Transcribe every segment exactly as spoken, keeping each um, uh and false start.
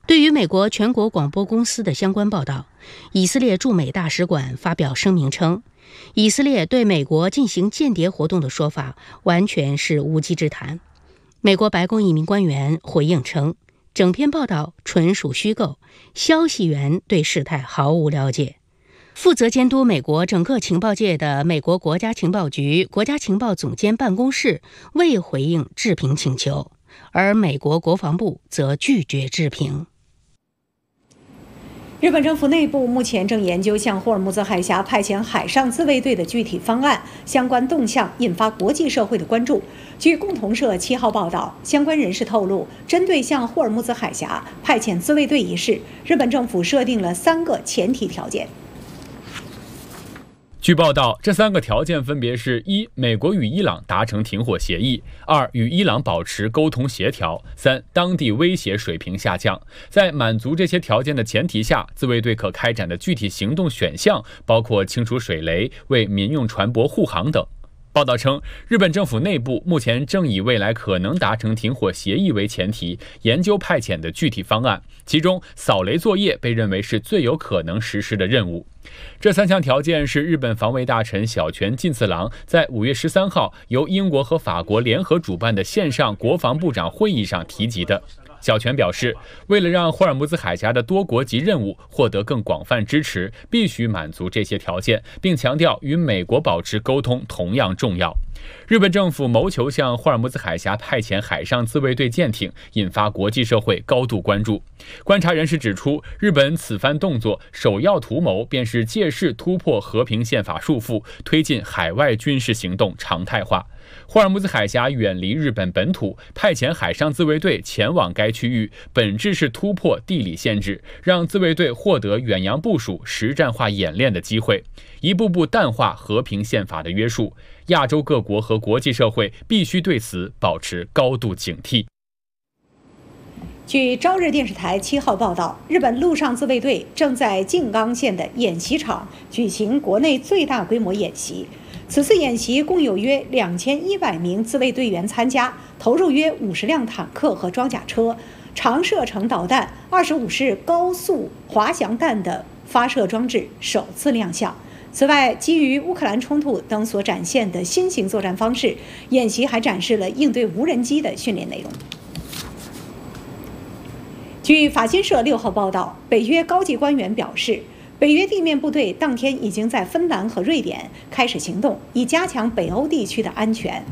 对于美国全国广播公司的相关报道，以色列驻美大使馆发表声明称，以色列对美国进行间谍活动的说法完全是无稽之谈。美国白宫一名官员回应称，整篇报道纯属虚构，消息源对事态毫无了解。负责监督美国整个情报界的美国国家情报局国家情报总监办公室未回应置评请求，而美国国防部则拒绝置评。 日本政府内部目前正研究向霍尔木兹海峡派遣海上自卫队的具体方案，相关动向引发国际社会的关注。据共同社七号报道，相关人士透露，针对向霍尔木兹海峡派遣自卫队一事，日本政府设定了三个前提条件。 据报道，这三个条件分别是：一、美国与伊朗达成停火协议；二、与伊朗保持沟通协调；三、当地威胁水平下降。在满足这些条件的前提下，自卫队可开展的具体行动选项包括清除水雷、为民用船舶护航等。报道称，日本政府内部目前正以未来可能达成停火协议为前提，研究派遣的具体方案，其中扫雷作业被认为是最有可能实施的任务。这三项条件是日本防卫大臣小泉进次郎在五月十三号由英国和法国联合主办的线上国防部长会议上提及的。小泉表示，为了让霍尔木兹海峡的多国级任务获得更广泛支持，必须满足这些条件，并强调与美国保持沟通同样重要。日本政府谋求向霍尔木兹海峡派遣海上自卫队舰艇，引发国际社会高度关注。观察人士指出，日本此番动作首要图谋便是借势突破和平宪法束缚，推进海外军事行动常态化。霍尔木兹海峡远离日本本土，派遣海上自卫队前往该区域，本质是突破地理限制，让自卫队获得远洋部署、实战化演练的机会，一步步淡化和平宪法的约束。亚洲各国和国际社会必须对此保持高度警惕。 据朝日电视台七号报道，日本陆上自卫队正在静冈县的演习场举行国内最大规模演习。此次演习共有约两千一百名自卫队员参加，投入约五十辆坦克和装甲车，长射程导弹、二十五式高速滑翔弹的发射装置首次亮相。此外，基于乌克兰冲突等所展现的新型作战方式，演习还展示了应对无人机的训练内容。据法新社六号报道，北约高级官员表示，北约地面部队当天已经在芬兰和瑞典开始行动，以加强北欧地区的安全。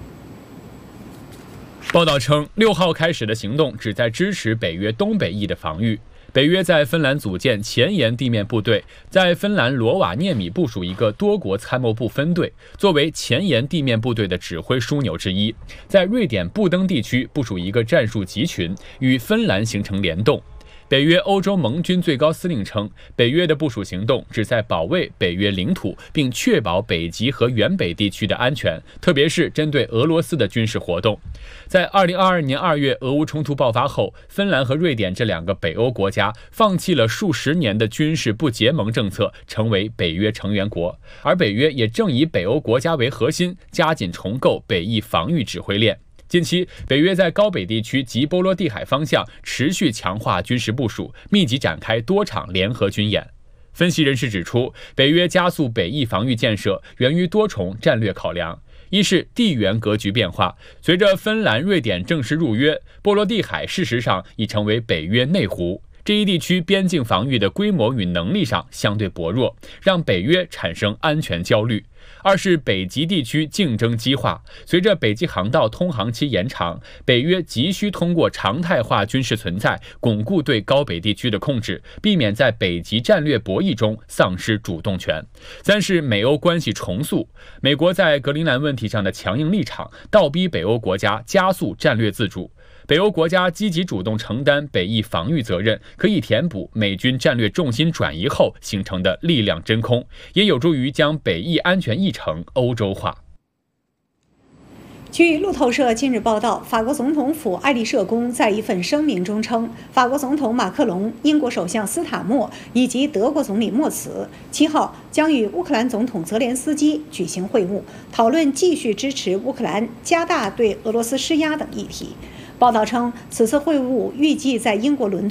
报道称，六号开始的行动旨在支持北约东北翼的防御。北约在芬兰组建前沿地面部队，在芬兰罗瓦涅米部署一个多国参谋部分队，作为前沿地面部队的指挥枢纽之一。在瑞典布登地区部署一个战术集群，与芬兰形成联动。北约欧洲盟军最高司令称，北约的部署行动旨在保卫北约领土，并确保北极和远北地区的安全，特别是针对俄罗斯的军事活动。在二零二二年二月俄乌冲突爆发后，芬兰和瑞典这两个北欧国家放弃了数十年的军事不结盟政策，成为北约成员国，而北约也正以北欧国家为核心，加紧重构北翼防御指挥链。近期，北约在高北地区及波罗的海方向持续强化军事部署，密集展开多场联合军演。分析人士指出，北约加速北翼防御建设源于多重战略考量。一是地缘格局变化，随着芬兰、瑞典正式入约，波罗的海事实上已成为北约内湖。这一地区边境防御的规模与能力上相对薄弱，让北约产生安全焦虑。二是北极地区竞争激化，随着北极航道通航期延长，北约急需通过常态化军事存在，巩固对高北地区的控制，避免在北极战略博弈中丧失主动权。三是美欧关系重塑，美国在格陵兰问题上的强硬立场，倒逼北欧国家加速战略自主。北欧国家积极主动承担北翼防御责任，可以填补美军战略重心转移后形成的力量真空，也有助于将北翼安全议程欧洲化。 据路透社近日报道，法国总统府爱丽舍宫在一份声明中称，法国总统马克龙、英国首相斯塔默以及德国总理默茨七号将与乌克兰总统泽连斯基举行会晤，讨论继续支持乌克兰、加大对俄罗斯施压等议题。报道称，此次会晤预计在英国伦敦